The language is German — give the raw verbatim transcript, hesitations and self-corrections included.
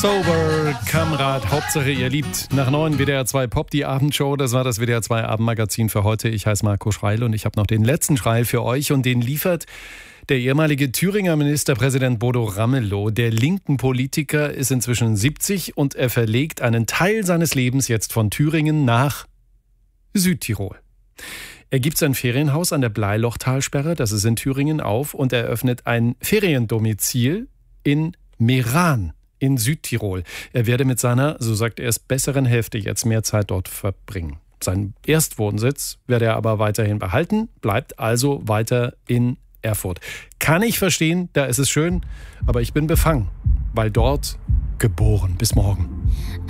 Sober, Kamerad, Hauptsache ihr liebt. Nach neun W D R zwei Pop, die Abendshow. Das war das W D R zwei Abendmagazin für heute. Ich heiße Marco Schreil und ich habe noch den letzten Schreil für euch. Und den liefert der ehemalige Thüringer Ministerpräsident Bodo Ramelow. Der linken Politiker ist inzwischen siebzig und er verlegt einen Teil seines Lebens jetzt von Thüringen nach Südtirol. Er gibt sein Ferienhaus an der Bleilochtalsperre, das ist in Thüringen, auf und eröffnet ein Feriendomizil in Meran in Südtirol. Er werde mit seiner, so sagt er es, besseren Hälfte jetzt mehr Zeit dort verbringen. Seinen Erstwohnsitz werde er aber weiterhin behalten, bleibt also weiter in Erfurt. Kann ich verstehen, da ist es schön, aber ich bin befangen, weil dort geboren. Bis morgen.